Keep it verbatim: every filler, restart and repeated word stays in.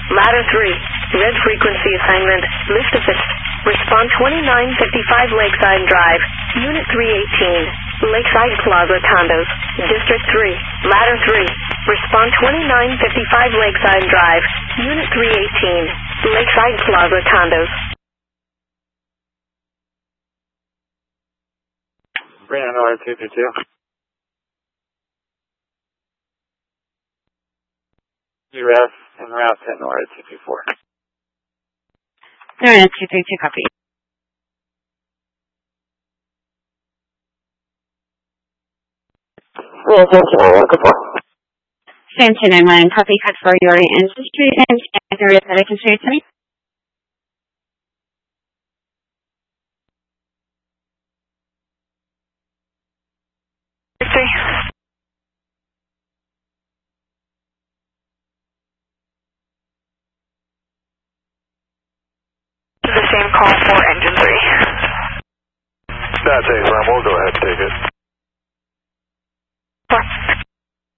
Ladder three, red frequency assignment, lift of it. Respond twenty-nine fifty-five Lakeside Drive, Unit three eighteen, Lakeside Plaza Condos, District three, Ladder three. Respond twenty-nine fifty-five Lakeside Drive, Unit three eighteen, Lakeside Plaza Condos. Reno North two two two. U S and route ten North two two four. Reno two three two, copy. Yeah, thank you, I'm looking for. Same two nine one, copy code for your industry and area that I can share to me. Three. The same call for engine three. That's A firm, we'll go ahead and take it.